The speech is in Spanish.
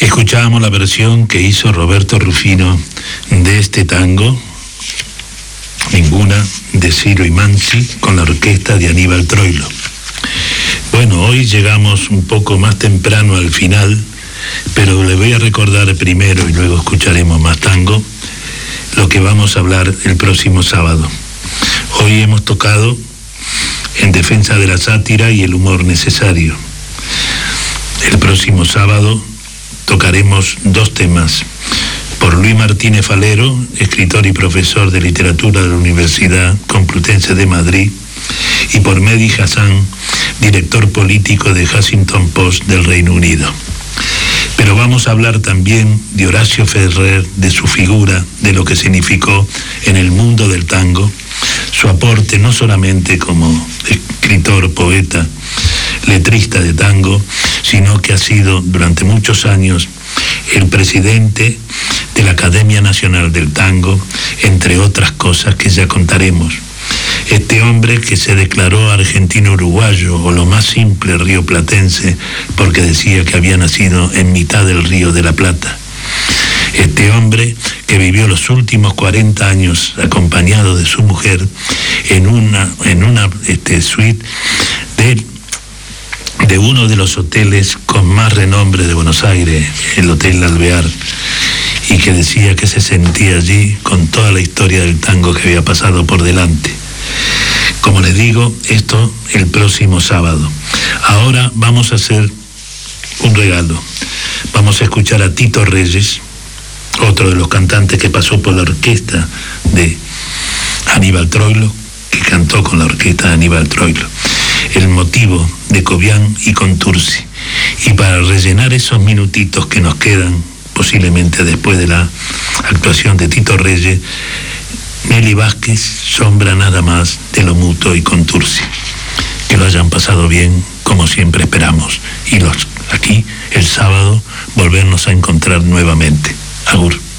Escuchábamos la versión que hizo Roberto Rufino de este tango, Ninguna, de Ciro y Mansi, con la orquesta de Aníbal Troilo. Bueno, hoy llegamos un poco más temprano al final, pero le voy a recordar primero, y luego escucharemos más tango, lo que vamos a hablar el próximo sábado. Hoy hemos tocado En defensa de la sátira y el humor necesario. El próximo sábado tocaremos dos temas, por Luis Martínez Falero, escritor y profesor de literatura de la Universidad Complutense de Madrid, y por Mehdi Hassan, director político de Huffington Post del Reino Unido. Pero vamos a hablar también de Horacio Ferrer, de su figura, de lo que significó en el mundo del tango, su aporte no solamente como escritor, poeta, letrista de tango, sino que ha sido durante muchos años el presidente de la Academia Nacional del Tango, entre otras cosas que ya contaremos. Este hombre que se declaró argentino-uruguayo, o lo más simple rioplatense, porque decía que había nacido en mitad del Río de la Plata. Este hombre que vivió los últimos 40 años acompañado de su mujer en una suite de uno de los hoteles con más renombre de Buenos Aires, el Hotel Alvear, y que decía que se sentía allí con toda la historia del tango que había pasado por delante. Como les digo, esto el próximo sábado. Ahora vamos a hacer un regalo. Vamos a escuchar a Tito Reyes, otro de los cantantes que pasó por la orquesta de Aníbal Troilo, que cantó con la orquesta de Aníbal Troilo, El motivo de Cobián y Contursi. Y para rellenar esos minutitos que nos quedan, posiblemente después de la actuación de Tito Reyes, Nelly Vázquez, Sombra nada más de lo mutuo y Contursi. Que lo hayan pasado bien, como siempre esperamos. Y aquí, el sábado, volvernos a encontrar nuevamente. Agur.